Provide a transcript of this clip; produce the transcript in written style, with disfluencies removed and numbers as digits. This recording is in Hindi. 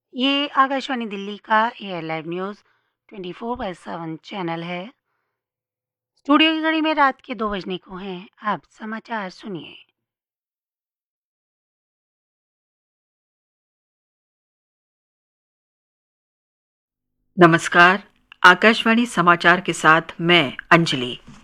ये आकाशवाणी दिल्ली का एयर लाइव न्यूज़ 24/7 चैनल है। स्टूडियो की घड़ी में रात के 2 बजने को हैं। अब समाचार सुनिए। नमस्कार। आकाशवाणी समाचार के साथ मैं अंजलि।